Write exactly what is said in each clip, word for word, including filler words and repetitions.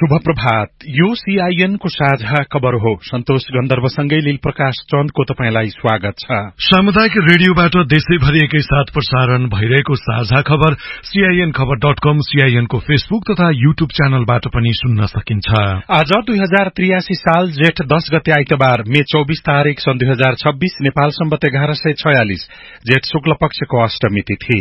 शुभ प्रभात। यो सीआईएन को साझा खबर हो। सन्तोष गन्धर्वसँगै लील प्रकाश चन्दको तपाईलाई स्वागत छ। सामुदायिक रेडियोबाट देशैभरि एकै साथ प्रसारण भइरहेको साझा खबर सीआईएन खबर डट कम, सीआईएन को फेसबुक तथा यूट्यूब च्यानलबाट पनि सुन्न सकिन्छ। आज दुई हजार त्रियासी साल जेठ दस गते आइतबार मे चौबीस तारीक सन् दुई हजार छब्बीस नेपाल सम्बत एघार सय छयालिस जेठ शुक्ल पक्षको अष्टमी तिथि।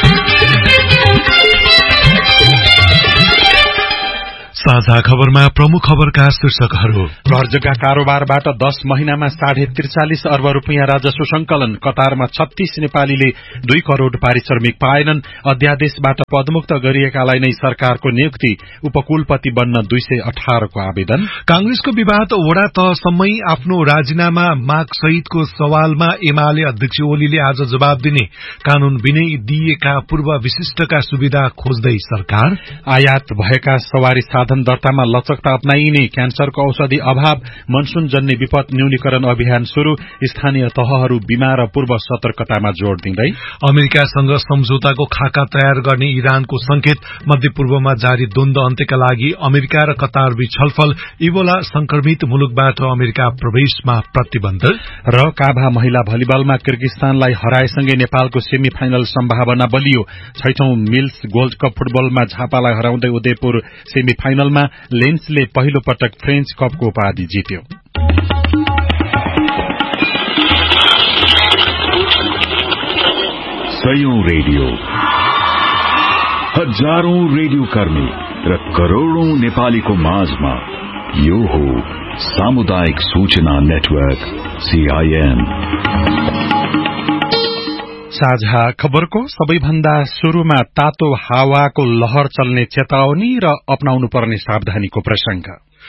साझा खबरमा प्रमुख खबरका शीर्षकहरू। घर जग्गा कारोबारबाट दस महिनामा साढे त्रिचालिस अर्ब रूपियाँ राजस्व संकलन। कतारमा छत्तीस नेपालीले दुई करोड़ पारिश्रमिक पाएनन्। अध्यादेशबाट पदमुक्त गरिएकालाई नै सरकारको नियुक्ति। उपकुलपति बन्न दुई सय अठारको आवेदन। कांग्रेसको विवाद वडा तहसम्मै आफ्नो राजीनामा माग सहितको सवालमा एमाले अध्यक्ष ओलीले आज जवाब दिने। कानून बिनै दिइएका पूर्व विशिष्टका सुविधा खोज्दै सरकार। आयात भएका सवारी साधन दर्तामा लचकता अपनाइने। क्यान्सरको औषधि अभाव। मनसून जन्य विपद न्यूनीकरण अभियान शुरू। स्थानीय तहहरू बीमा र पूर्व सतर्कतामा जोड़ दिँदै। अमेरिकासँग सम्झौताको खाका तयार गर्ने इरानको संकेत। मध्यपूर्वमा जारी द्वन्द्व अन्त्यका लागि अमेरिका र कतार बीच छलफल। इबोला संक्रमित मुलुकबाट अमेरिका प्रवेशमा प्रतिबन्ध। र काभा महिला भलिबलमा किर्गिस्तानलाई हराएसँगै नेपालको सेमी फाइनल सम्भावना बलियो। छैठौं मिल्स गोल्ड कप फुटबलमा झापालाई हराउँदै उदयपुर सेमी फाइनलमा। लेन्सले पहिलो पटक फ्रेन्च कपको उपाधि जित्यो। सयौं रेडियो, हजारौं रेडियो कर्मी र करोड़ौं नेपालीको माझमा यो हो सामुदायिक सूचना नेटवर्क सीआईएन। साझा खबरको सबैभन्दा शुरूमा तातो हावाको लहर चल्ने चेतावनी र अपनाउनु पर्ने सावधानीको प्रसंग।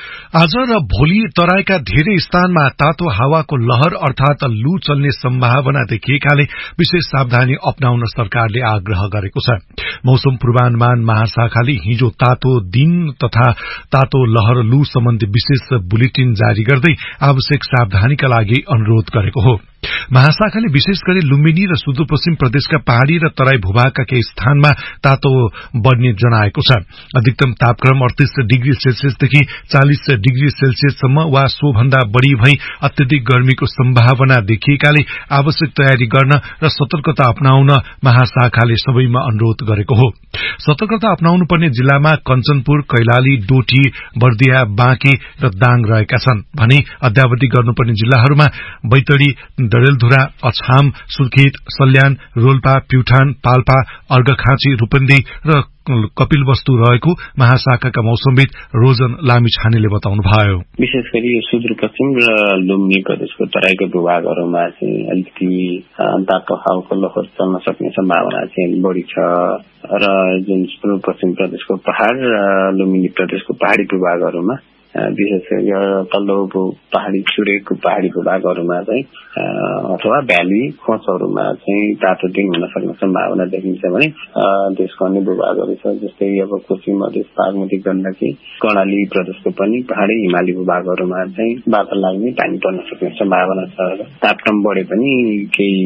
आज र भोलि तराईका धेरै स्थानमा तातो हावाको लहर अर्थात लू चल्ने सम्भावना देखिएकाले विशेष सावधानी अपनाउन सरकारले आग्रह गरेको छ। मौसम पूर्वानुमान महाशाखाले हिजो तातो दिन तथा तातो लहर लू सम्बन्धी विशेष बुलेटिन जारी गर्दै आवश्यक सावधानीका लागि अनुरोध गरेको हो। महाशाखाले विशेष गरी लुम्बिनी र सुदूरपश्चिम प्रदेशका पहाड़ी र तराई भूभागका केही स्थानमा तातो बढ़ने जनाएको छ। अधिकतम तापक्रम अड़तीस डिग्री सेल्सियसदेखि चालीस डिग्री सेल्सियससम्म वा सोभन्दा बढ़ी भई अत्यधिक गर्मीको सम्भावना देखिएकाले आवश्यक तयारी गर्न र सतर्कता अपनाउन महाशाखाले सबैमा अनुरोध गरेको हो। सतर्कता अपनाउनु पर्ने जिल्लामा कञ्चनपुर, कैलाली, डोटी, बर्दिया, बाँके र दाङ रहेका छन् भने अद्यावधि गर्नुपर्ने जिल्लाहरूमा बैतडी, डडेलधुरा, अछाम, सुर्खेत, सल्यान, रोल्पा, प्युठान, पाल्पा, अर्घखाँची, रूपन्देही र कपिलवस्तु रहेको महाशाखाका मौसमविद रोजन लामिछानेले बताउनुभयो। विशेष गरी यो सुदूरपश्चिम र लुम्बिनी प्रदेशको तराईको भूभागहरूमा चाहिँ अलिकति तातो हावाको लहर चल्न सक्ने सम्भावना चाहिँ बढ़ी छ र जुन सुदूरपश्चिम प्रदेशको पहाड़ र लुम्बिनी प्रदेशको पहाड़ी भूभागहरूमा विशेष गरी तल्लो पहाड़ी चुरेको पहाड़ी भूभागहरूमा चाहिँ अथवा भ्याली खोजहरूमा चाहिँ तातो दिन हुन सक्ने सम्भावना देखिन्छ भने देशको अन्य भूभागहरू छ जस्तै अब कोशी मधेस बागमती गण्डकी कर्णाली प्रदेशको पनि पहाड़ी हिमाली भूभागहरूमा चाहिँ बादल लाग्ने पानी पर्न सक्ने सम्भावना छ। तापक्रम बढे पनि केही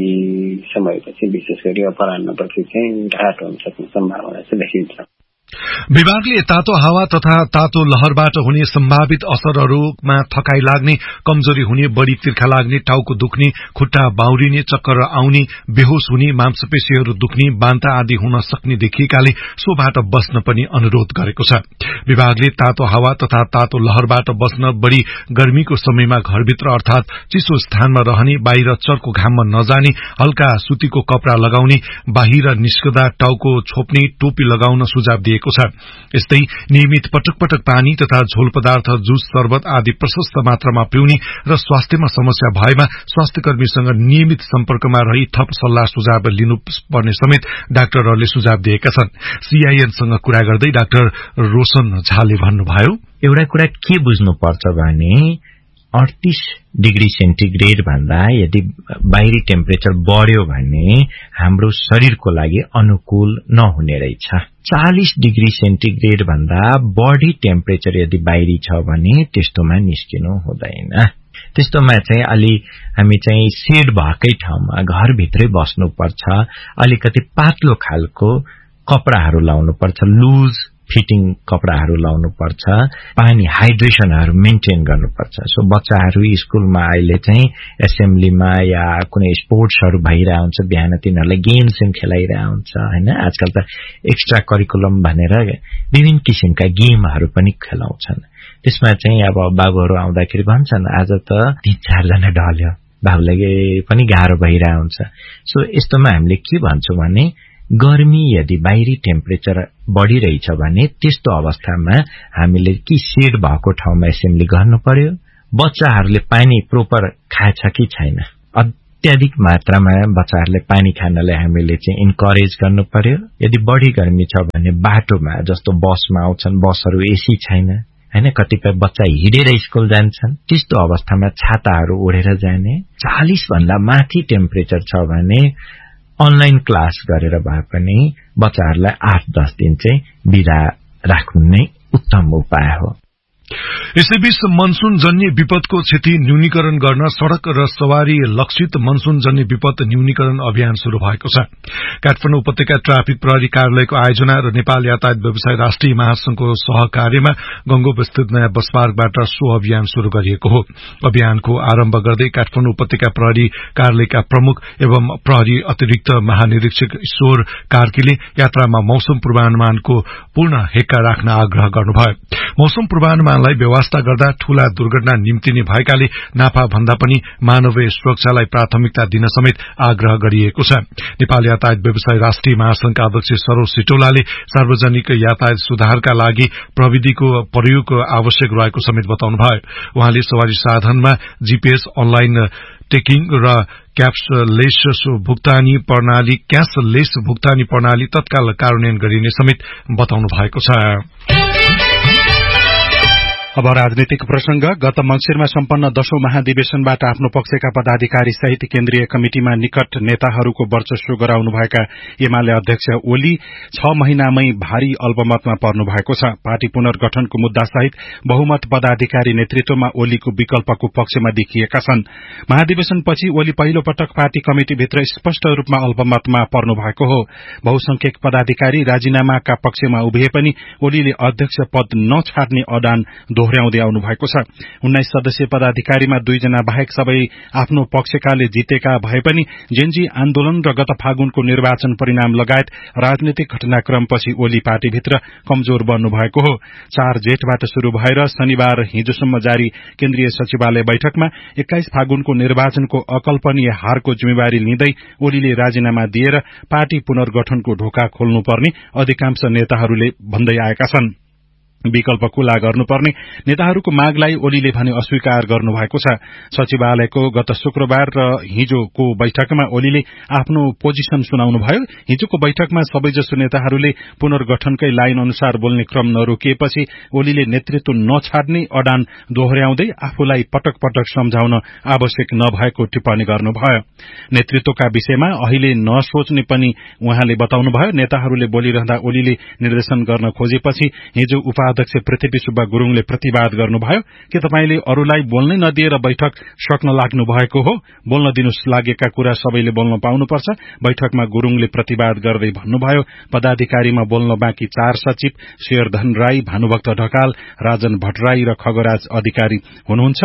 समयपछि विशेष गरी अपराह्नपछि चाहिँ घाट हुन सक्ने सम्भावना चाहिँ देखिन्छ। विभागले तातो हावा तथा तातो लहरबाट हुने सम्भावित असरहरूमा थकाई लाग्ने, कमजोरी हुने, बढ़ी तिर्खा लाग्ने, टाउको दुख्ने, खुट्टा बाउरिने, चक्कर आउने, बेहोश हुने, मांसपेशीहरू दुख्ने, बान्ता आदि हुन सक्ने देखिएकाले सोबाट बस्न पनि अनुरोध गरेको छ। विभागले तातो हावा तथा तातो लहरबाट बस्न, बढ़ी गर्मीको समयमा घरभित्र अर्थात चिसो स्थानमा रहने, बाहिर चर्को घाममा नजाने, हल्का सुतीको कपड़ा लगाउने, बाहिर निस्कदा टाउको छोप्ने, टोपी लगाउन सुझाव दिएको छ। यस्तै नियमित पटक पटक पानी तथा झोल पदार्थ, जुस, शरबत आदि प्रशस्त मात्रामा पिउने र स्वास्थ्यमा समस्या भएमा स्वास्थ्य कर्मीसँग नियमित सम्पर्कमा रही थप सल्लाह सुझाव लिनु पर्ने समेत डाक्टरहरूले सुझाव दिएका छन्। सीआईएनसँग कुरा गर्दै डाक्टर रोशन झाले भन्नुभयो, एउटा कुरा के बुझ्नुपर्छ भने अड़तीस डिग्री सेन्टिग्रेड भन्दा यदि बाहिरी टेम्परेचर बढ्यो भने हाम्रो शरीरको लागि अनुकूल नहुने रहेछ। चालीस डिग्री सेन्टिग्रेड भन्दा बढ़ी टेम्परेचर यदि बाहिरी छ भने त्यस्तोमा निस्किनु हुँदैन। त्यस्तोमा चाहिँ अलि हामी चाहिँ सेड भएकै ठाउँमा घरभित्रै बस्नुपर्छ। अलिकति पातलो खालको कपडाहरू लाउनु पर्छ, लुज फिटिङ कपडाहरू लाउनु पर्छ, पानी हाइड्रेसनहरू मेन्टेन गर्नुपर्छ। सो बच्चाहरू स्कुलमा अहिले चाहिँ एसेम्ब्लीमा या कुनै स्पोर्ट्सहरू भइरहेको हुन्छ, बिहान तिनीहरूले गेम्सहरू खेलाइरहेको हुन्छ हैन। आजकल त एक्स्ट्रा करिकुलम भनेर विभिन्न किसिमका गेमहरू पनि खेलाउँछन्। त्यसमा चाहिँ अब बाबुहरू आउँदाखेरि भन्छन् आज त तीन चार जना ढल्यो, बाबुलाई पनि गाह्रो भइरहेको हुन्छ। सो यस्तोमा हामीले के भन्छौँ भने गर्मी यदि बाहिरी टेम्परेचर बढिरहेछ भने त्यस्तो अवस्थामा हामीले कि सेड भएको ठाउँमा एसेम्ब्ली गर्नु पर्यो, बच्चाहरूले पानी प्रोपर खाएछ कि छैन, अत्याधिक मात्रामा बच्चाहरूले पानी खानलाई हामीले चाहिँ इन्करेज गर्नु पर्यो। यदि बढी गर्मी छ भने बाटोमा जस्तो बसमा आउँछन्, बसहरू एसी छैन हैन, कतिपय बच्चा हिँडेर स्कुल जान्छन्, त्यस्तो अवस्थामा छाताहरू ओढेर जाने। चालीस भन्दा माथि टेम्परेचर छ भने अनलाइन क्लास गरेर भए पनि बच्चाहरूलाई आठ दस दिन चाहिँ बिदा राख्नु नै उत्तम उपाय हो। यसैबीच मनसून जन्य विपदको क्षति न्यूनीकरण गर्न सड़क र सवारी लक्षित मनसून जन्य विपद न्यूनीकरण अभियान शुरू भएको छ। काठमाडौँ उपत्यका ट्राफिक प्रहरी कार्यालयको आयोजना र नेपाल यातायात व्यवसाय राष्ट्रिय महासंघको सहकार्यमा गंगोप स्थित नयाँ बस पार्कबाट सो अभियान शुरू गरिएको हो। अभियानको आरम्भ गर्दै काठमाडौँ उपत्यका प्रहरी कार्यालयका प्रमुख एवं प्रहरी अतिरिक्त महानिरीक्षक ईश्वर कार्कीले यात्रामा मौसम पूर्वानुमानको पूर्ण हेक्का राख्न आग्रह गर्नुभयो। मौसम पूर्वानुमानलाई व्यवस्था गर्दा ठूला दुर्घटना निम्तिने भएकाले नाफा भन्दा पनि मानवीय सुरक्षालाई प्राथमिकता दिन समेत आग्रह गरिएको छ। नेपाल यातायात व्यवसाय राष्ट्रिय महासंघका अध्यक्ष सरोज सिटौलाले सार्वजनिक यातायात सुधारका लागि प्रविधिको प्रयोग आवश्यक रहेको समेत बताउनुभयो। उहाँले सवारी साधनमा जीपीएस, अनलाइन टेकिङ र क्याशलेस भुक्तानी प्रणाली क्याशलेस भुक्तानी प्रणाली तत्काल कार्यान्वयन गरिने समेत बताउनु भएको छ। अब राजनीतिक प्रसंग। गत मंसिरमा सम्पन्न दशौं महाधिवेशनबाट आफ्नो पक्षका पदाधिकारी सहित केन्द्रीय कमिटिमा निकट नेताहरूको वर्चस्व गराउनुभएका एमाले अध्यक्ष ओली छ महिनामै भारी अल्पमतमा पर्नु भएको छ। पार्टी पुनर्गठनको मुद्दा सहित बहुमत पदाधिकारी नेतृत्वमा ओलीको विकल्पको पक्षमा देखिएका छन्। महाधिवेशनपछि ओली पहिलो पटक पार्टी कमिटिभित्र स्पष्ट रूपमा अल्पमतमा पर्नु भएको हो। बहुसंख्यक पदाधिकारी राजीनामाका पक्षमा उभिए पनि ओलीले अध्यक्ष पद नछाड्ने अडान दोहोर्याउँदै आउनु भएको छ। उन्नाइस सदस्यीय पदाधिकारीमा दुईजना बाहेक सबै आफ्नो पक्षकाले जितेका भए पनि जेनजी आन्दोलन र गत फागुनको निर्वाचन परिणाम लगायत राजनीतिक घटनाक्रमपछि ओली पार्टीभित्र कमजोर बन्नु भएको हो। चार जेठबाट शुरू भएर शनिबार हिजोसम्म जारी केन्द्रीय सचिवालय बैठकमा एक्काइस फागुनको निर्वाचनको अकल्पनीय हारको जिम्मेवारी लिँदै ओलीले राजीनामा दिएर पार्टी पुनर्गठनको ढोका खोल्नुपर्ने अधिकांश नेताहरूले भन्दै आएका छन्। विकल्प खुला गर्नुपर्ने नेताहरूको मागलाई ओलीले भने अस्वीकार गर्नुभएको छ। सचिवालयको गत शुक्रबार र हिजोको बैठकमा ओलीले आफ्नो पोजिसन सुनाउनुभयो। हिजोको बैठकमा सबैजसो नेताहरूले पुनर्गठनकै लाइन अनुसार बोल्ने क्रम नरोकिएपछि ओलीले नेतृत्व नछाड्ने अडान दोहोर्याउँदै आफूलाई पटक पटक सम्झाउन आवश्यक नभएको टिप्पणी गर्नुभयो। नेतृत्वका विषयमा अहिले नसोच्ने पनि उहाँले बताउनुभयो। नेताहरूले बोलिरहँदा ओलीले निर्देशन गर्न खोजेपछि हिजो उपा अध्यक्ष पृथ्वी सुब्बा गुरूङले प्रतिवाद गर्नुभयो। के तपाईले अरूलाई बोल्नै नदिएर बैठक सक्न लाग्नु भएको हो? बोल्न दिनुस्, लागेका कुरा सबैले बोल्न पाउनुपर्छ। बैठकमा गुरूङले प्रतिवाद गर्दै भन्नुभयो, पदाधिकारीमा बोल्न बाँकी चार सचिव शेरधन राई, भानुभक्त ढकाल, राजन भट्टराई र खगराज अधिकारी हुनुहुन्छ।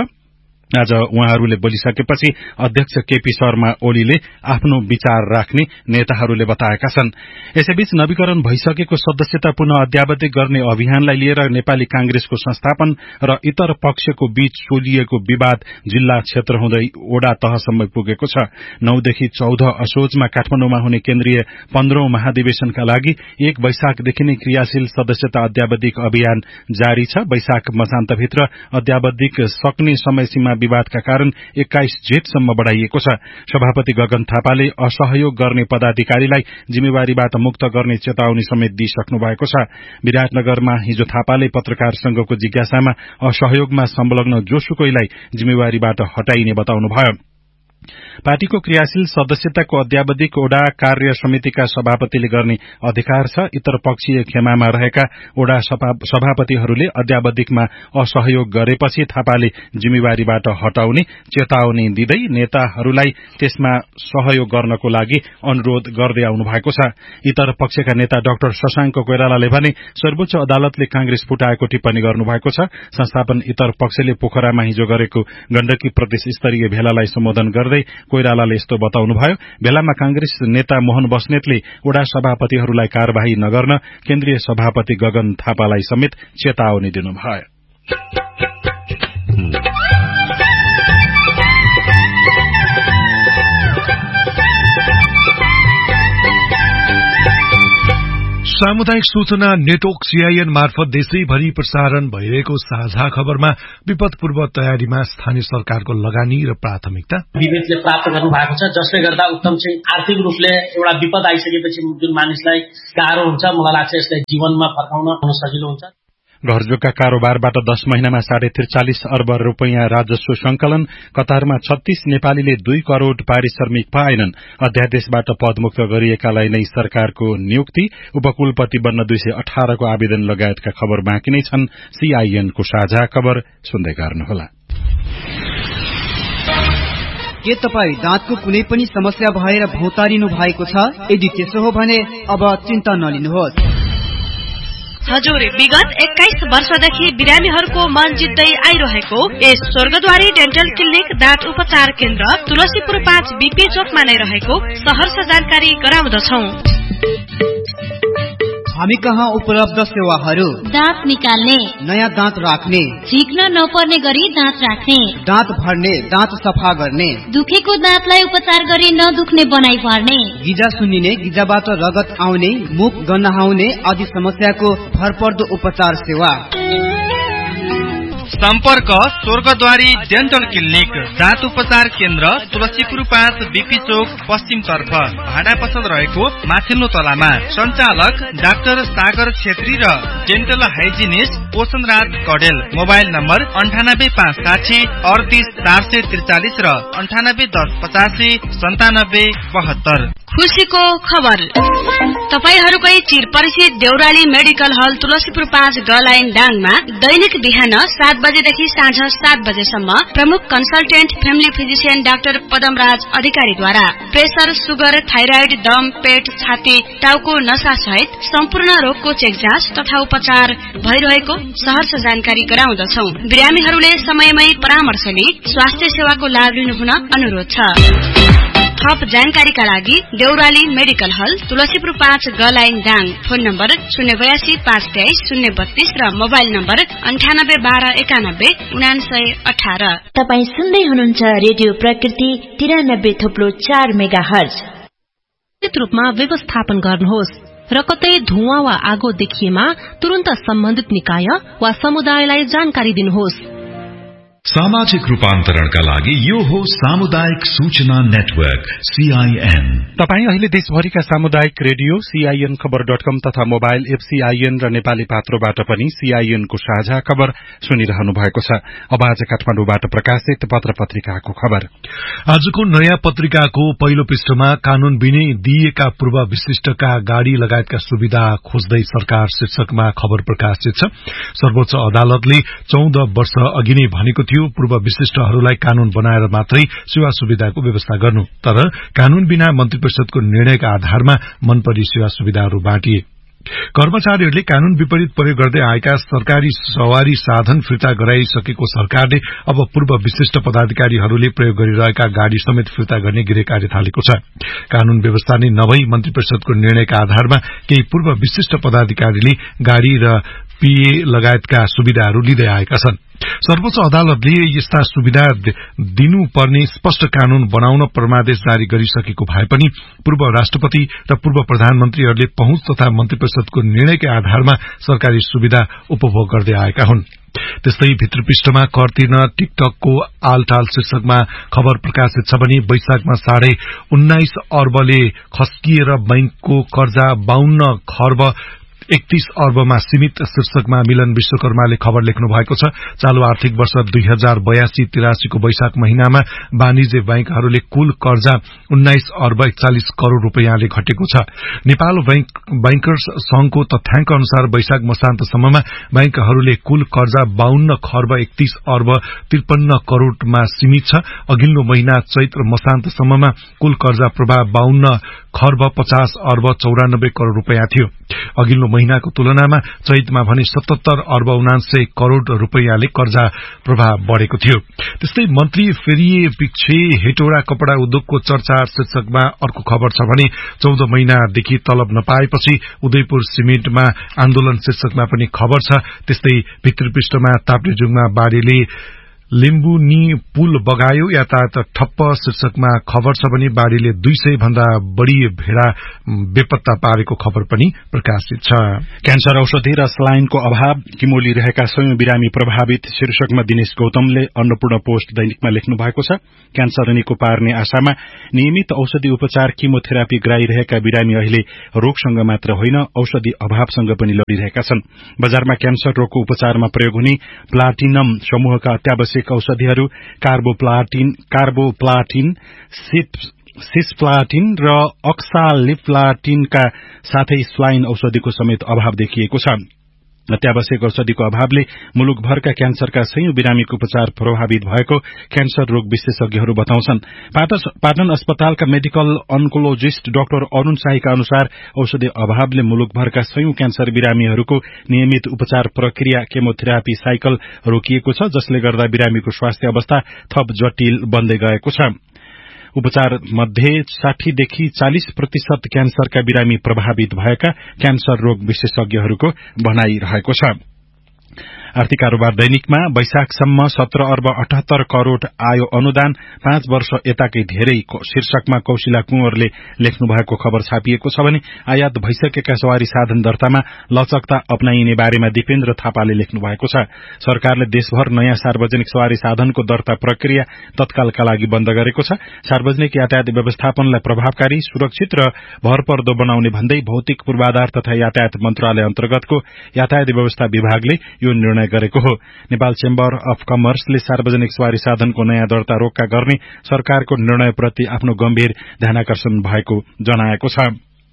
आज उहाँहरूले बोलिसकेपछि अध्यक्ष केपी शर्मा ओलीले आफ्नो विचार राख्ने नेताहरूले बताएका छन्। यसैबीच नवीकरण भइसकेको सदस्यता पुनः अद्यावधिक गर्ने अभियानलाई लिएर नेपाली कांग्रेसको संस्थापन र इतर पक्षको बीच सोलिएको विवाद जिल्ला क्षेत्र हुँदै ओडा तहसम्म पुगेको छ। नौदेखि चौध असोजमा काठमाडौँमा हुने केन्द्रीय पन्ध्रौं महाधिवेशनका लागि एक वैशाखदेखि नै क्रियाशील सदस्यता अद्यावधिक अभियान जारी छ। वैशाख मसान्तभित्र अद्यावधिक सक्ने समय सीमा विवादका कारण एक्काइस जेठसम्म बढ़ाइएको छ। सभापति गगन थापाले असहयोग गर्ने पदाधिकारीलाई जिम्मेवारीबाट मुक्त गर्ने चेतावनी समेत दिइसक्नु भएको छ। विराटनगरमा हिजो थापाले पत्रकार संघको जिज्ञासामा असहयोगमा संलग्न जोसुकैलाई जिम्मेवारीबाट हटाइने बताउनुभयो। पार्टीको क्रियाशील सदस्यताको अध्यावधिक ओडा कार्य समितिका सभापतिले गर्ने अधिकार छ। इतर पक्षीय खेमामा रहेका ओडा सभापतिहरूले अध्यावधिकमा असहयोग गरेपछि थापाले जिम्मेवारीबाट हटाउने चेतावनी दिँदै नेताहरूलाई त्यसमा सहयोग गर्नको लागि अनुरोध गर्दै आउनु भएको छ। इतर पक्षका नेता डाक्टर शशाङ्क कोइरालाले भने सर्वोच्च अदालतले कांग्रेस फुटाएको टिप्पणी गर्नुभएको छ। संस्थापन इतर पक्षले पोखरामा हिजो गरेको गण्डकी प्रदेश स्तरीय भेलालाई सम्बोधन गर्दै कोइरालाले यस्तो बताउनुभयो। भेलामा कांग्रेस नेता मोहन बस्नेतले वडा सभापतिहरूलाई कार्यवाही नगर्न केन्द्रीय सभापति गगन थापालाई समेत चेतावनी दिनुभयो। सामुदायिक सूचना नेटवर्क सीआईएन मार्फत देशैभरि प्रसारण भइरहेको साझा खबरमा विपद पूर्व तयारीमा स्थानीय सरकारको लगानी र प्राथमिकता विवेकले प्राप्त गर्नु भएको छ, जसले गर्दा उत्तम चाहिँ आर्थिक रूपले एउटा विपद आइसकेपछि जुन मानिसलाई गाह्रो हुन्छ, मलाई लाग्छ यसलाई जीवनमा फर्काउन सजिलो हुन्छ। घरजोगका कारोबारबाट दस महिनामा साढे त्रिचालिस अर्ब रूपियाँ राजस्व संकलन। कतारमा छत्तीस नेपालीले दुई करोड़ पारिश्रमिक पाएनन्। अध्यादेशबाट पदमुक्त गरिएकालाई नै सरकारको नियुक्ति। उपकुलपति बन्न दुई सय अठार को आवेदन लगायतका खबर बाँकी नै छन्। सीआईएनको साझा खबर सुन्दै गर्नुहोला। के तपाई दाँतको कुनै पनि समस्या भएर भौतारिनु भएको छ? यदि त्यसो हो भने अब चिन्ता नलिनुहोस्। हजुर, विगत एक्काइस वर्षदेखि बिरामीहरूको मन जित्दै आइरहेको यस स्वर्गद्वारी डेन्टल क्लिनिक दाँत उपचार केन्द्र तुलसीपुर पाँच बीपी चोकमा नै रहेको सहर्ष जानकारी गराउँदछौ। हामी कहाँ उपलब्ध सेवाहरू: दाँत निकाल्ने, नयाँ दाँत राख्ने, झिक्न नपर्ने गरी दाँत राख्ने, दाँत भर्ने, दाँत सफा गर्ने, दुखेको दाँतलाई उपचार गरी नदुख्ने बनाइ पार्ने, गिजा सुन्निने, गिजाबाट रगत आउने, मुख गन्हाउने आदि समस्याको भरपर्दो उपचार सेवा। सम्पर्क स्वर्गद्वारी डेन्टल क्लिनिक दाँत उपचार केन्द्र तुलसीपुर पाँच बीपी चोक पश्चिम तर्फ भाडा पसल रहेको माथिल्लो तलामा। सञ्चालक डाक्टर सागर छेत्री र डेन्टल हाइजिनिस्ट पोषण राज कडेल। मोबाइल नम्बर अन्ठानब्बे पाँच साठी अडतिस चार सय त्रिचालिस र अन्ठानब्बे दस पचासी सन्तानब्बे बहत्तर। खुशीको खबर, तपाईहरूकै चिरपरिचित देउराली मेडिकल हल तुलसीपुर पाँच गलाइन डाङमा दैनिक बिहान सात बजेदेखि साँझ सात बजेसम्म प्रमुख consultant family physician doctor Padamraj अधिकारीद्वारा प्रेसर, सुगर, थाइराइड, दम, पेट, छाती, टाउको नसा सहित सम्पूर्ण रोगको चेक जाँच तथा उपचार भइरहेको सहर्ष जानकारी गराउँदछौ। बिरामीहरूले समयमै परामर्श लिई स्वास्थ्य सेवाको लाभ लिनुहुन अनुरोध छ। थप जानकारीका लागि देउराली मेडिकल हल तुलसीपुर पाँच गलाइन दाङ। फोन नम्बर शून्य बयासी पाँच तेइस शून्य बत्तीस र मोबाइल नम्बर अन्ठानब्बे बाह्र एकानब्बे उनासय अठार। तपाई सुन्दै हुनुहुन्छ रेडियो प्रकृति तिरानब्बे थोप्लो चार मेगा हर्ज। रूपमा व्यवस्थापन गर्नुहोस् र कतै धुवाँ वा आगो देखिएमा तुरन्त सम्बन्धित निकाय वा समुदायलाई जानकारी दिनुहोस्। सामाजिक रूपान्तरणका लागि यो हो सामुदायिक सूचना नेटवर्क सीआईएन। तपाई अहिले देशभरिका सामुदायिक रेडियो सीआईएन खबर डट कम तथा मोबाइल एप सीआईएन र नेपाली पात्रोबाट पनि सीआईएनको साझा खबर सुनिरहनु भएको छ। अब आज काठमाडौँबाट प्रकाशित पत्र पत्रिकाको खबर। आजको नयाँ पत्रिकाको पहिलो पृष्ठमा कानून बिनै दिइएका पूर्व विशिष्टका गाड़ी लगायतका सुविधा खोज्दै सरकार शीर्षकमा खबर प्रकाशित छ। सर्वोच्च अदालतले चौध वर्ष अघि नै भनेको थियो पूर्व विशिष्टहरूलाई कानून बनाएर मात्रै सेवा सुविधाको व्यवस्था गर्नु, तर कानून बिना मन्त्री परिषदको निर्णयका आधारमा मनपरी सेवा सुविधाहरू बाँटिए। कर्मचारीहरूले कानून विपरीत प्रयोग गर्दै आएका सरकारी सवारी साधन फिर्ता गराइसकेको सरकारले अब पूर्व विशिष्ट पदाधिकारीहरूले प्रयोग गरिरहेका गाड़ी समेत फिर्ता गर्ने गृह कार्य थालेको छ। कानून व्यवस्था नै नभई मन्त्री परिषदको निर्णयका आधारमा केही पूर्व विशिष्ट पदाधिकारीले गाड़ी र पीए लगायतका सुविधाहरू लिँदै आएका छन्। सर्वोच्च अदालतले यस्ता सुविधा दिनुपर्ने स्पष्ट कानून बनाउन परमादेश जारी गरिसकेको भए पनि पूर्व राष्ट्रपति र पूर्व प्रधानमन्त्रीहरूले पहुँच तथा मन्त्री परिषदको निर्णयकै आधारमा सरकारी सुविधा उपभोग गर्दै आएका हुन्। त्यस्तै भित्र पृष्ठमा कर तिर्न टिकटकको आलटाल शीर्षकमा खबर प्रकाशित छ भने वैशाखमा साढे उन्नाइस अर्बले खस्किएर बैंकको कर्जा बाहन्न खर्ब एकतीस अर्बमा सीमित शीर्षकमा मिलन विश्वकर्माले खबर लेख्नु भएको छ। चालू आर्थिक वर्ष दुई हजार बयासी तिरासीको वैशाख महिनामा वाणिज्य बैंकहरूले कुल कर्जा उन्नाइस अर्ब एकचालिस करोड़ रूपियाँले घटेको छ। नेपाल बैंकर्स संघको तथ्याङ्क अनुसार वैशाख मसान्तसम्ममा बैंकहरूले कुल कर्जा बाहन्न खर्ब एकतीस अर्ब त्रिपन्न करोड़मा सीमित छ। अघिल्लो महिना चैत्र मसान्तसम्ममा कुल कर्जा प्रभाव बाहन्न खर्ब पचास अर्ब चौरानब्बे करोड़ रूपियाँ थियो। अघिल्लो महिनाको तुलनामा चैतमा भने सतहत्तर अर्ब उनान्सय करोड़ रूपियाँले कर्जा प्रभाव बढ़ेको थियो। त्यस्तै मन्त्री फेरिए पछि हेटौडा कपड़ा उद्योगको चर्चा शीर्षकमा अर्को खबर छ भने चौध महिनादेखि तलब नपाएपछि उदयपुर सिमेन्टमा आन्दोलन शीर्षकमा पनि खबर छ। त्यस्तै भित्रपृष्ठमा ताप्लेजुङमा बाढीले लिम्बुनी पुल बगायो, यातायात ठप्प शीर्षकमा खबर छ भने बाढीले दुई सय भन्दा बढ़ी भेड़ा बेपत्ता पारेको खबर पनि प्रकाशित छ। क्यान्सर औषधि र स्लाइनको अभाव, किमोली रहेका सयौं बिरामी प्रभावित शीर्षकमा दिनेश गौतमले अन्नपूर्ण पोस्ट दैनिकमा लेख्नु भएको छ। क्यान्सर निको पार्ने आशामा नियमित औषधि उपचार किमोथेरापी गराइरहेका बिरामी अहिले रोगसँग मात्र होइन औषधि अभावसँग पनि लडिरहेका छन्। बजारमा क्यान्सर रोगको उपचारमा प्रयोग हुने प्लाटिनम समूहका अत्यावश्यक औषधिहरू कार्बोप्लाटिन कार्बोप्लाटिन सिस्प्लाटिन र अक्सालिप्लाटिनका साथै स्वाइन औषधिको समेत अभाव देखिएको छ। अत्यावश्यक औषधिको अभावले मुलुकभरका क्यान्सरका सयौं बिरामीको उपचार प्रभावित भएको क्यान्सर रोग विशेषज्ञहरू बताउँछन्। पाटन अस्पतालका मेडिकल अन्कोलोजिस्ट डाक्टर अरूण शाहीका अनुसार औषधि अभावले मुलुकभरका सयौं क्यान्सर बिरामीहरूको नियमित उपचार प्रक्रिया केमोथेरापी साइकल रोकिएको छ, जसले गर्दा बिरामीको स्वास्थ्य अवस्था थप जटिल बन्दै गएको छ। उपचार मध्ये साठी देखि चालीस प्रतिशत क्यान्सरका बिरामी प्रभावित भएका क्यान्सर रोग विशेषज्ञहरूको भनाइरहेको छ। आर्थिक कारोबार दैनिकमा वैशाखसम्म सत्र अर्ब अठहत्तर करोड़ आयो अनुदान, पाँच वर्ष यताकै धेरै शीर्षकमा कौशिला कुँवरले लेख्नु भएको खबर छापिएको छ भने आयात भइसकेका सवारी साधन दर्तामा लचकता अपनाइने बारेमा दिपेन्द्र थापाले लेख्नु भएको छ। सरकारले देशभर नयाँ सार्वजनिक सवारी साधनको दर्ता प्रक्रिया तत्कालका लागि बन्द गरेको छ। सार्वजनिक यातायात व्यवस्थापनलाई प्रभावकारी, सुरक्षित र भरपर्दो बनाउने भन्दै भौतिक पूर्वाधार तथा यातायात मन्त्रालय अन्तर्गतको यातायात व्यवस्था विभागले यो निर्णय गरेको हो। नेपाल चेम्बर अफ कमर्सले सार्वजनिक सवारी साधनको नयाँ दर्ता रोक्का गर्ने सरकारको निर्णयप्रति आफ्नो गम्भीर ध्यानाकर्षण भएको जनाएको छ।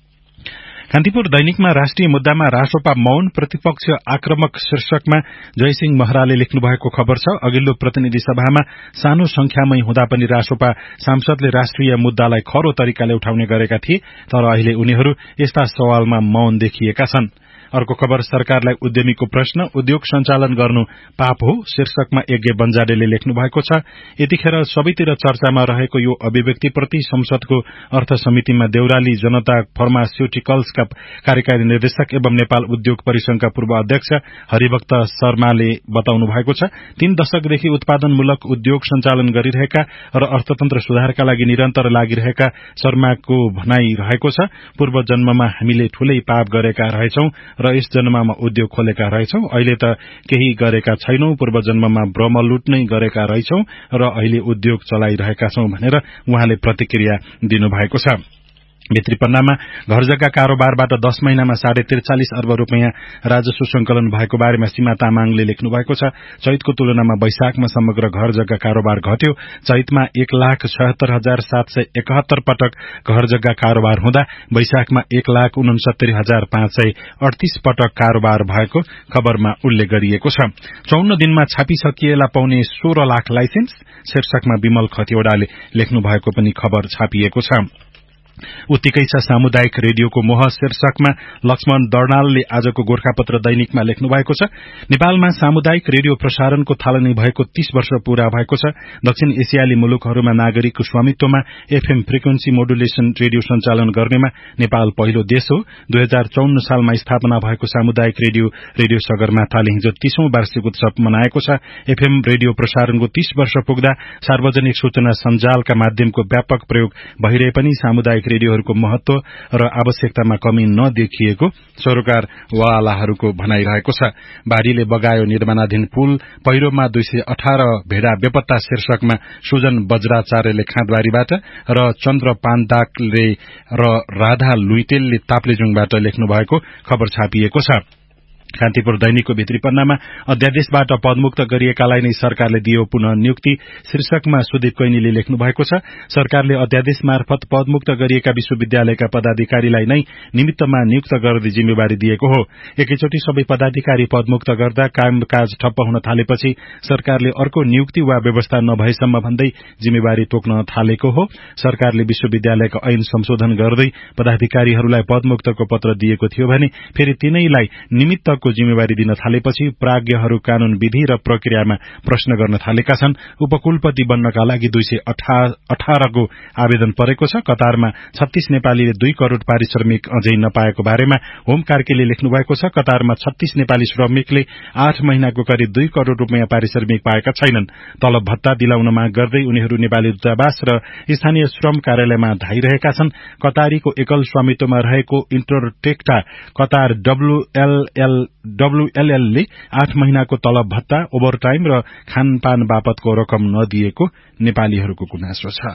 कान्तिपुर दैनिकमा राष्ट्रिय मुद्दामा रासोपा मौन, प्रतिपक्ष आक्रमक शीर्षकमा जयसिंह महराले लेख्नु भएको खबर छ। अघिल्लो प्रतिनिधि सभामा सानो संख्यामै हुँदा पनि रासोपा सांसदले राष्ट्रिय मुद्दालाई खरो तरिकाले उठाउने गरेका थिए, तर अहिले उनीहरू यस्ता सवालमा मौन देखिएका छन्। अर्को खबर सरकारलाई उद्यमीको प्रश्न, उद्योग सञ्चालन गर्नु पाप हो शीर्षकमा यज्ञ बन्जाडेले लेख्नु भएको छ। यतिखेर सबैतिर चर्चामा रहेको यो अभिव्यक्तिप्रति संसदको अर्थ समितिमा देउराली जनता फार्मास्युटिकल्सका कार्यकारी निर्देशक एवं नेपाल उद्योग परिसंघका पूर्व अध्यक्ष हरिभक्त शर्माले बताउनु भएको छ। तीन दशकदेखि उत्पादनमूलक उद्योग सञ्चालन गरिरहेका र अर्थतन्त्र सुधारका लागि निरन्तर लागिरहेका शर्माको भनाई रहेको छ, पूर्व जन्ममा हामीले ठूलै पाप गरेका रहेछौं र यस जन्ममा उद्योग खोलेका रहेछौं। अहिले त केही गरेका छैनौं, पूर्व जन्ममा ब्रह्मलुट नै गरेका रहेछौं र अहिले उद्योग चलाइरहेका छौं भनेर उहाँले प्रतिक्रिया दिनुभएको छ। भित्री पन्नामा घर जग्गा कारोबारबाट दश महिनामा साढे त्रिचालिस अर्ब रूपियाँ राजस्व संकलन भएको बारेमा सीमा तामाङले लेख्नु भएको छ। चैतको तुलनामा वैशाखमा समग्र घर जग्गा कारोबार घट्यो। चैतमा एक लाख छयत्तर हजार सात सय एकहत्तर पटक घर जग्गा कारोबार हुँदा वैशाखमा एक लाख उनसत्तरी हजार पाँच सय अडतीस पटक कारोबार भएको खबरमा उल्लेख गरिएको छ। चौन्न दिनमा छापिसकिएला पाउने सोह्र लाख लाइसेन्स शीर्षकमा विमल खतिवड़ाले लेख्नु भएको पनि खबर छापिएको छ। उत्तिकै छ सामुदायिक रेडियोको मोह शीर्षकमा लक्ष्मण दर्नालले आजको गोर्खापत्र दैनिकमा लेख्नु भएको छ। नेपालमा सामुदायिक रेडियो प्रसारणको थालनी भएको तीस वर्ष पूरा भएको छ। दक्षिण एसियाली मुलुकहरूमा नागरिकको स्वामित्वमा एफएम फ्रिक्वेन्सी मोडुलेसन रेडियो सञ्चालन गर्नेमा नेपाल पहिलो देश हो। दुई हजार चौन्न सालमा स्थापना भएको सामुदायिक रेडियो रेडियो सगरमाथाले हिजो तीसौं वार्षिक उत्सव मनाएको छ। एफएम रेडियो प्रसारणको तीस वर्ष पुग्दा सार्वजनिक सूचना सञ्जालका माध्यमको व्यापक प्रयोग भइरहे पनि सामुदायिक सामुदायिक रेडियोहरूको महत्व र आवश्यकतामा कमी नदेखिएको सरोकारवालाहरूको भनाइरहेको छ। बाढ़ीले बगायो निर्माणाधीन पुल, पहिरोमा दुई सय अठार भेडा बेपत्ता शीर्षकमा सुजन बज्राचार्यले खाँदबारीबाट र चन्द्र पान्दाकले र राधा लुइटेलले ताप्लेजुङबाट लेख्नु भएको खबर छापिएको छ। कान्तिपुर दैनिकको भित्री पन्नामा अध्यादेशबाट पदमुक्त गरिएकालाई नै सरकारले दियो पुनः नियुक्ति शीर्षकमा सुदीप कैनीले लेख्नु भएको छ। सरकारले अध्यादेश मार्फत पदमुक्त गरिएका विश्वविद्यालयका पदाधिकारीलाई नै निमित्तमा नियुक्त गर्ने जिम्मेवारी दिएको हो। एकैचोटि सबै पदाधिकारी पदमुक्त गर्दा कामकाज ठप्प हुन थालेपछि सरकारले अर्को नियुक्ति वा व्यवस्था नभएसम्म भन्दै जिम्मेवारी तोक्न थालेको हो। सरकारले विश्वविद्यालयको ऐन संशोधन गर्दै पदाधिकारीहरूलाई पदमुक्तको पत्र दिएको थियो भने फेरि तिनैलाई निमित्त को जिम्मेवारी दिन थालेपछि प्राज्ञहरू कानून विधि र प्रक्रियामा प्रश्न गर्न थालेका छन्। उपकुलपति बन्नका लागि दुई सय अठार को आवेदन परेको छ। कतारमा छत्तीस नेपालीले दुई करोड़ पारिश्रमिक अझै नपाएको बारेमा होम कार्कीले लेख्नु भएको छ। कतारमा छत्तीस नेपाली श्रमिकले आठ महिनाको करिब दुई करोड़ रूपियाँ पारिश्रमिक पाएका छैनन्। तलब भत्ता दिलाउन माग गर्दै उनीहरू नेपाली दूतावास र स्थानीय श्रम कार्यालयमा धाइरहेका छन्। कतारीको एकल स्वामित्वमा रहेको इन्टरटेक्टा कतार डब्ल्यूएलएल डब्ल्यूएलएल ले आठ महिनाको तलब भत्ता, ओभरटाइम र खानपान बापतको रकम नदिएको नेपालीहरूको गुनासो छ।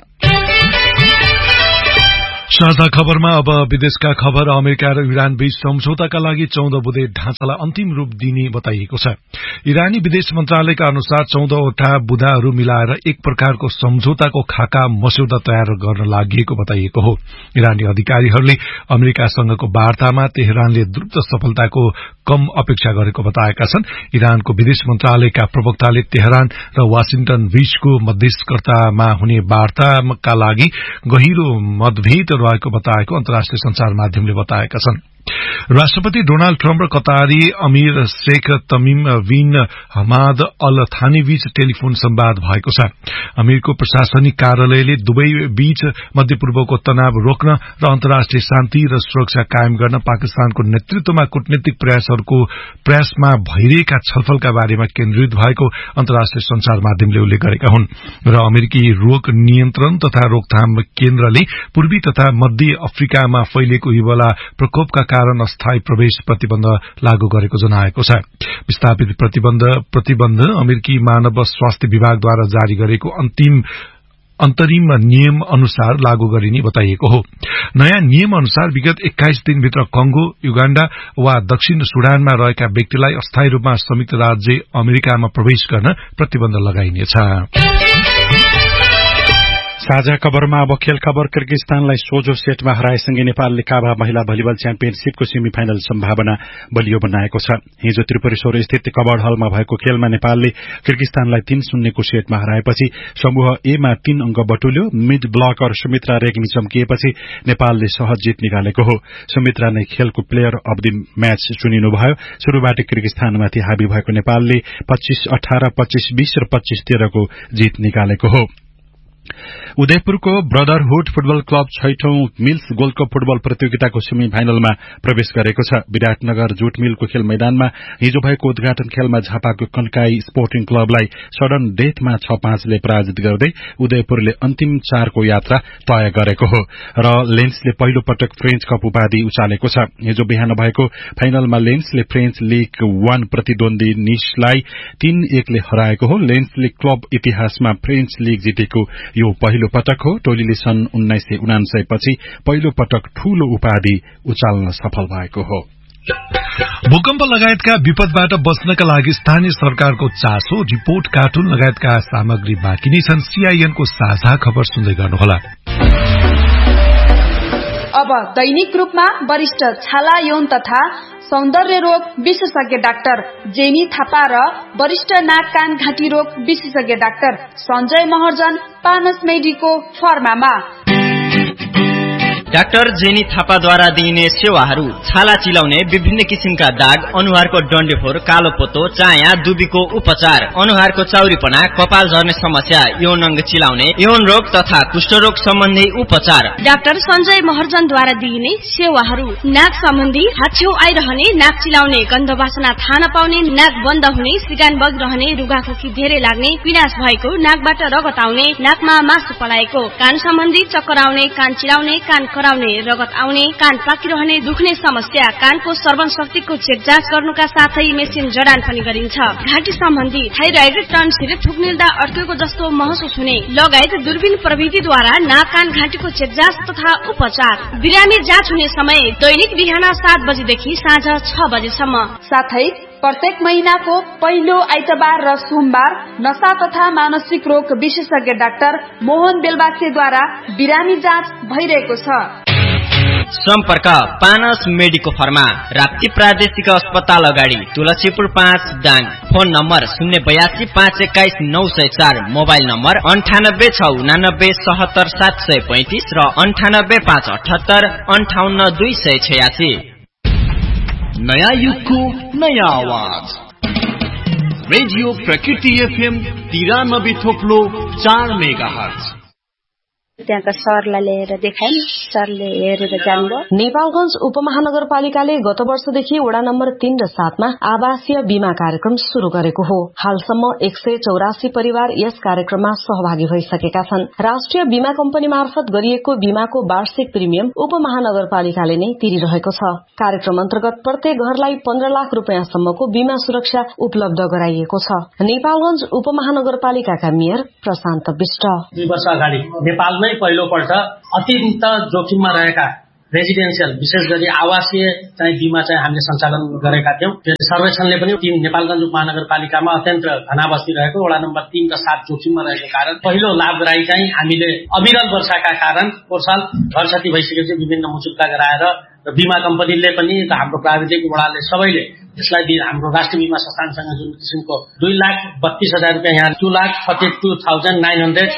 साझा खबरमा अब विदेशका खबर। अमेरिका र इरान बीच सम्झौताका लागि चौध बुँदे ढाँचालाई अन्तिम रूप दिने बताइएको छ। इरानी विदेश मन्त्रालयका अनुसार चौधवटा बुँदाहरू मिलाएर एक प्रकारको सम्झौताको खाका मस्यौदा तयार गर्न लागि बताइएको हो। इरानी अधिकारीहरूले अमेरिकासँगको वार्तामा तेहरानले द्रुत सफलताको कम अपेक्षा गरेको बताएका छन्। इरानको विदेश मन्त्रालयका प्रवक्ताले तेहरान र वाशिंटन बीचको मध्यस्थकर्तामा हुने वार्ताका लागि गहिरो मतभेद रहेको बताएको अन्तर्राष्ट्रिय संचार माध्यमले बताएका छन्। राष्ट्रपति डोनाल्ड ट्रम्प र कतारी अमीर शेख तमिम बिन हमाद अल थानी बीच टेलिफोन संवाद भएको छ। अमीरको प्रशासनिक कार्यालयले दुवै बीच मध्यपूर्वको तनाव रोक्न र अन्तर्राष्ट्रिय शान्ति र सुरक्षा कायम गर्न पाकिस्तानको नेतृत्वमा कूटनीतिक प्रयासहरूको प्रयासमा भइरहेका छलफलका बारेमा केन्द्रित भएको अन्तर्राष्ट्रिय संचार माध्यमले उल्लेख गरेका हुन्। र अमेरिकी रोग नियन्त्रण तथा रोकथाम केन्द्रले पूर्वी तथा मध्य अफ्रिकामा फैलिएको इबोला प्रकोपका कारण अस्थायी प्रवेश प्रतिबन्ध लागू गरेको जनाएको छ। विस्थापित प्रतिबन्ध प्रतिबन्ध अमेरिकी मानव स्वास्थ्य विभागद्वारा जारी गरेको अन्तिम अन्तरिम नियम अनुसार लागू गरिने बताइएको हो। नयाँ नियम अनुसार विगत एक्काइस दिनभित्र कंगो, युगाण्डा वा दक्षिण सुडानमा रहेका व्यक्तिलाई अस्थायी रूपमा संयुक्त राज्य अमेरिकामा प्रवेश गर्न प्रतिबन्ध लगाइनेछ। साझा खबरमा अब खेल खबर। किर्गिस्तानलाई सोझो सेटमा हराएसँगै नेपालले काभा महिला भलिबल च्याम्पियनशीपको सेमी फाइनल सम्भावना बलियो बनाएको छ। हिजो त्रिपुरेश्वर स्थित कबड हलमा भएको खेलमा नेपालले किर्गिस्तानलाई तीन शून्यको सेटमा हराएपछि समूह एमा तीन अंक बटुल्यो। मिड ब्लकर सुमित्रा रेग्मी चम्किएपछि नेपालले सहज जित निकालेको हो। सुमित्रा नै खेलको प्लेयर अफ द म्याच चुनिनुभयो। शुरूबाट किर्गिस्तानमाथि हावी भएको नेपालले पच्चीस अठार, पच्चीस बीस र पच्चीस तेह्र को जित निकालेको हो। उदयपुरको ब्रदरहुड फुटबल क्लब छैठौं मिल्स गोल्ड कप फुटबल प्रतियोगिताको सेमी फाइनलमा प्रवेश गरेको छ। विराटनगर जुट मिलको खेल मैदानमा हिजो भएको उद्घाटन खेलमा झापाको कन्काई स्पोर्टिङ क्लबलाई सडन डेथमा छ पाँचले पराजित गर्दै उदयपुरले अन्तिम चारको यात्रा तय गरेको हो र लेन्सले पहिलो पटक फ्रेन्च कप उपाधि उचालेको छ। हिजो बिहान भएको फाइनलमा लेन्सले फ्रेन्च लीग वन प्रतिद्वन्दी निसलाई तीन एकले हराएको हो। लेन्सले क्लब इतिहासमा फ्रेन्च लीग जितेको यो पहिलो पटक हो। टोलीले सन् उन्नाइस सय उनान्सय पछि पहिलो पटक ठूलो उपाधि उचाल्न सफल भएको हो। भूकम्प लगायतका विपदबाट बच्नका लागि स्थानीय सरकारको चासो, रिपोर्ट, कार्टुन लगायतका सामग्री बाँकी नै छन्। सीआईएनको साझा खबर सुन्दै गर्नुहोला। अब दैनिक रूपमा वरिष्ठ छाला यौन तथा सौन्दर्य रोग विशेषज्ञ डाक्टर जेनी थापा र वरिष्ठ नाक कान घाँटी रोग विशेषज्ञ doctor Sanjay Maharjan पानस मेडीको फर्मामा। Doctor jenny थापाद्वारा दिइने सेवाहरू छाला चिलाउने, विभिन्न किसिमका दाग, अनुहारको डन्डेफोर, कालो पोतो, चाया, दुबीको उपचार, अनुहारको चाउरीपना, कपाल झर्ने समस्या, यौन अङ्ग चिलाउने, यौन रोग तथा कुष्ठरोग सम्बन्धी उपचार। डाक्टर सञ्जय महर्जनद्वारा दिइने सेवाहरू नाक सम्बन्धी, हाछेउ आइरहने, नाक चिलाउने, गन्ध वासना थाहा नपाउने, नाक बन्द हुने, सिगान बगिरहने, रुगाखोकी धेरै लाग्ने, पिनास भएको, नाकबाट रगत आउने, नाकमा मासु पलाएको, कान सम्बन्धी चक्कर आउने, कान चिलाउने, कान कराउने, रगत आउने, कान पाकिरहने, दुख्ने समस्या, कानको श्रवण शक्तिको चेक जाँच गर्नुका साथै मेसिन जडान पनि गरिन्छ। घाँटी सम्बन्धी थाइरोइड, टन्सिल, थुक निल्दा अड्केको जस्तो महसुस हुने लगायत दूरबीन प्रविधिद्वारा नाक कान घाँटीको चेक जाँच तथा उपचार। बिरामी जाँच हुने समय दैनिक बिहान सात बजेदेखि साँझ छ बजेसम्म। साथै प्रत्येक महिनाको पहिलो आइतबार र सोमबार नशा तथा मानसिक रोग विशेषज्ञ डाक्टर मोहन बेलबाछेद्वारा बिरामी जाँच भइरहेको छ। सम्पर्क पानस मेडिको फर्मा, राप्ती प्रादेशिक अस्पताल अगाडि, तुलसीपुर पाँच दाङ। फोन नम्बर शून्य बयासी पाँच एक्काइस नौ सय चार, मोबाइल नम्बर अन्ठानब्बे छ उनानब्बे सहत्तर सात सय पैंतिस र अन्ठानब्बे पाँच अठहत्तर अन्ठाउन्न दुई सय छयासी। नयाँ युगको नयाँ आवाज रेडियो प्रकृति एफएम तिरानब्बे थोप्लो चार मेगा हर्ज। त्यहाँका सरलाई लिएर देखाएँ, सरले हेरेर जानुभयो। नेपालगञ्ज उपमहानगरपालिकाले गत वर्षदेखि वडा नम्बर तीन र सातमा आवासीय बीमा कार्यक्रम शुरू गरेको हो। हालसम्म एक सय चौरासी परिवार यस कार्यक्रममा सहभागी भइसकेका छन्। राष्ट्रिय बीमा कम्पनी मार्फत गरिएको बीमाको वार्षिक प्रिमियम उपमहानगरपालिकाले नै तिरिरहेको छ। कार्यक्रम अन्तर्गत प्रत्येक घरलाई पन्ध्र लाख रूपियाँसम्मको बीमा सुरक्षा उपलब्ध गराइएको छ। नेपालगञ्ज उपमहानगरपालिकाका मेयर प्रशान्त विष्ट दुई वर्ष अगाडि नेपालमै पहिलो पल्ट अत्यन्त जोखिममा रहेका रेजिडेन्सियल विशेष गरी आवासीय चाहिँ बीमा चाहिँ हामीले सञ्चालन गरेका थियौं। सर्वेक्षणले पनि तीन नेपालगञ्ज उपमहानगरपालिकामा अत्यन्त घना बस्ती रहेको वडा नम्बर तीन र सात जोखिममा रहेको कारण पहिलो लाभग्राही चाहिँ हामीले अविरल वर्षाका कारण पोहोर साल घर क्षति भइसकेपछि विभिन्न मुचुक्ता गराएर र बीमा कम्पनीले पनि हाम्रो प्राविधिक वडाले सबैले यसलाई हाम्रो राष्ट्रिय बीमा संस्थानसँग जुन किसिमको दुई लाख बत्तीस हजार रुपियाँ यहाँ two lakh forty two thousand nine hundred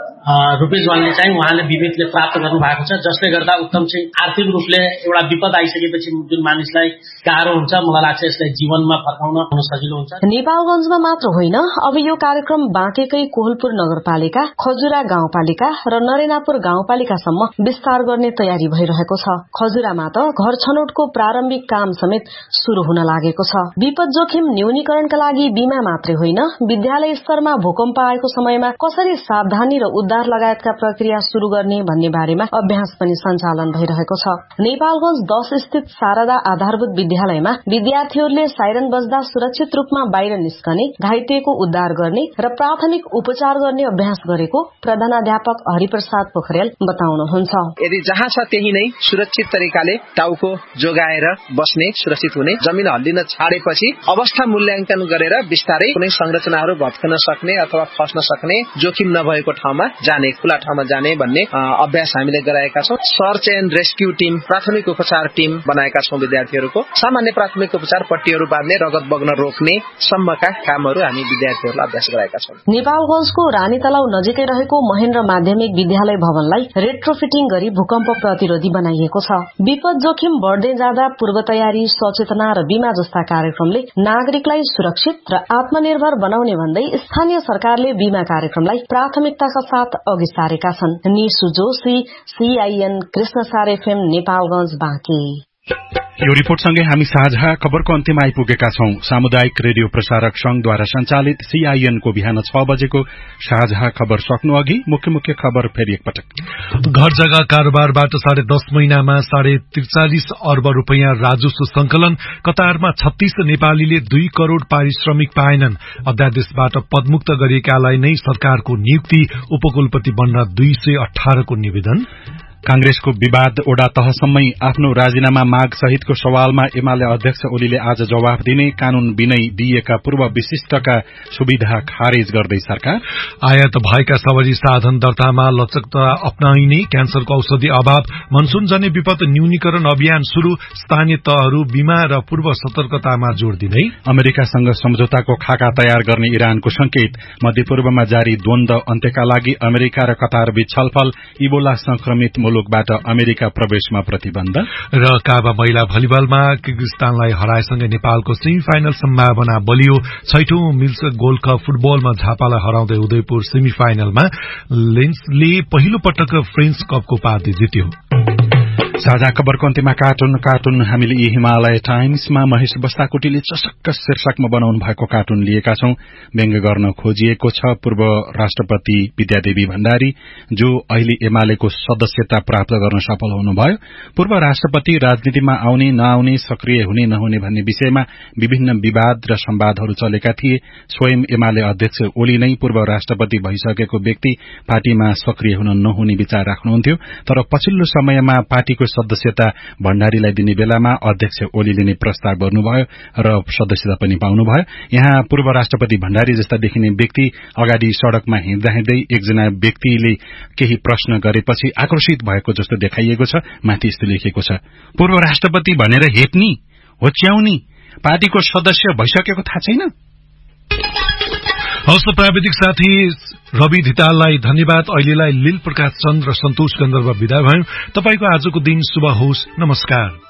rupees भन्ने चाहिँ उहाँले विविधले प्राप्त गर्नु भएको छ, जसले गर्दा उत्तम चाहिँ आर्थिक रूपले एउटा विपद आइसकेपछि जुन मानिसलाई गाह्रो हुन्छ, मलाई लाग्छ यसलाई जीवनमा फर्काउन हुन सजिलो हुन्छ। नेपालगञ्जमा मात्र होइन, अब यो कार्यक्रम बाँकेकै कोहलपुर नगरपालिका, खजुरा गाउँपालिका र नरेनापुर गाउँपालिकासम्म विस्तार गर्ने तयारी भइरहेको छ। खजुरामा त घर छनौटको प्रारम्भिक काम समेत शुरू हुन लागेको छ। विपद जोखिम न्यूनीकरणका लागि बीमा मात्रै होइन, विद्यालय स्तरमा भूकम्प आएको समयमा कसरी सावधानी र उद्धार लगायतका प्रक्रिया शुरू गर्ने भन्ने बारेमा अभ्यास पनि सञ्चालन भइरहेको छ। नेपालगञ्ज दश स्थित शारदा आधारभूत विद्यालयमा विद्यार्थीहरूले साइरन बज्दा सुरक्षित रूपमा बाहिर निस्कने, घाइतेको उद्धार गर्ने र प्राथमिक उपचार गर्ने अभ्यास गरेको प्रधानाध्यापक हरिप्रसाद पोखरेल बताउनुहुन्छ। यदि जहाँ छ त्यही नै सुरक्षित तरिकाले टाउको जोगाएर बस्ने, सुरक्षित हुने, जमिन हल्लिन छाडेपछि अवस्था मूल्याङ्कन गरेर बिस्तारै कुनै संरचनाहरू भत्कन सक्ने अथवा खस्न सक्ने, जोखिम नभएको ठाउँमा जाने, खुला ठाउँमा जाने भन्ने अभ्यास हामीले गराएका छौं। सर्च एन्ड रेस्क्यू टिम, प्राथमिक उपचार टिम बनाएका छौं। विद्यार्थीहरूको सामान्य प्राथमिक उपचार, पट्टीहरू बाँध्ने, रगत बग्न रोक्ने सम्मका कामहरू हामी विद्यार्थीहरूलाई अभ्यास गराएका छौं। नेपालगञ्जको रानी तलाउ नजिकै रहेको महेन्द्र माध्यमिक विद्यालय भवनलाई रेट्रोफिटिङ गरी भूकम्प प्रतिरोधी बनाइएको छ। विपद जोखिम बढ़दै जाँदा पूर्व तयारी, सचेतना र बीमा जस्ता कार्यक्रमले नागरिकलाई सुरक्षित र आत्मनिर्भर बनाउने भन्दै स्थानीय सरकारले बीमा कार्यक्रमलाई प्राथमिकताका साथ अघि सारेका छन्। Nishu Joshi, CIN, Krishnasar FM, Nepalgunj, Banke. यो रिपोर्टसँगै हामी साझा खबरको अन्त्यमा आइपुगेका छौं। सामुदायिक रेडियो प्रसारक संघद्वारा संचालित सीआईएन को बिहान छ बजेको साझा खबर सक्नु अघि मुख्य मुख्य खबर फेरि एकपटक। घर जग्गा कारोबारबाट साढे दस महिनामा साढे त्रिचालिस अर्ब रूपियाँ राजस्व संकलन। कतारमा छत्तीस नेपालीले दुई करोड़ पारिश्रमिक पाएनन्। अध्यादेशबाट पदमुक्त गरिएकालाई नै सरकारको नियुक्ति। उपकुलपति बन्न दुई सय अठारको निवेदन। कांग्रेसको विवाद ओडा तहसम्मै आफ्नो राजीनामा माग सहितको सवालमा एमाले अध्यक्ष ओलीले आज जवाफ दिने। कानून बिनै दिइएका पूर्व विशिष्टका सुविधा खारेज गर्दै सरकार। आयात भएका सवारी साधन दर्तामा लचकता अपनाइने। क्यान्सरको औषधि अभाव। मनसूनजन्य विपद न्यूनीकरण अभियान शुरू। स्थानीय तहहरू बीमा र पूर्व सतर्कतामा जोड़ दिँदै। अमेरिकासँग सम्झौताको खाका तयार गर्ने इरानको संकेत। मध्यपूर्वमा जारी द्वन्द अन्त्यका लागि अमेरिका र कतारबीच छलफल। इबोला संक्रमित मुलुकबाट अमेरिका प्रवेशमा प्रतिबन्ध। र काबा महिला भलिबलमा किर्गिस्तानलाई हराएसँगै नेपालको सेमी फाइनल सम्भावना बलियो। छैठौं मिल्स गोल्ड कप फुटबलमा झापालाई हराउँदै उदयपुर सेमी फाइनलमा। लेन्सले पहिलो पटक फ्रेन्च कपको उपाधि जित्यो। साझा खबरको अन्त्यमा कार्टुन कार्टुन हामीले यी हिमालय टाइम्समा महेश बस्ताकोटीले चसक्क शीर्षकमा बनाउनु भएको कार्टुन लिएका छौं। व्यङ्ग्य गर्न खोजिएको छ पूर्व राष्ट्रपति विद्यादेवी भण्डारी जो अहिले एमालेको सदस्यता प्राप्त गर्न सफल हुनुभयो। पूर्व राष्ट्रपति राजनीतिमा आउने नआउने सक्रिय हुने नहुने भन्ने विषयमा विभिन्न विवाद र संवादहरू चलेका थिए। स्वयं एमाले अध्यक्ष ओली नै पूर्व राष्ट्रपति भइसकेको व्यक्ति पार्टीमा सक्रिय हुन नहुने विचार राख्नुहुन्थ्यो। तर पछिल्लो समयमा पार्टीको सदस्यता भण्डारीलाई दिने बेलामा अध्यक्ष ओलीले नै प्रस्ताव गर्नुभयो र सदस्यता पनि पाउनुभयो। यहाँ पूर्व राष्ट्रपति भण्डारी जस्ता देखिने व्यक्ति अगाडि सड़कमा हिँड्दा हिँड्दै एकजना व्यक्तिले केही प्रश्न गरेपछि आकर्षित भएको जस्तो देखाइएको छ। माथि यस्तो लेखिएको छ, पूर्व राष्ट्रपति भनेर हेप्नी होच्याउनी पार्टीको सदस्य भइसकेको थाहा छैन। हवस्, प्राविधिक साथी रवि धिताललाई धन्यवाद। अहिलेलाई लील प्रकाश चन्द र सन्तोष गन्धर्व विदा भयो। तपाईको आजको दिन शुभ होस्। नमस्कार।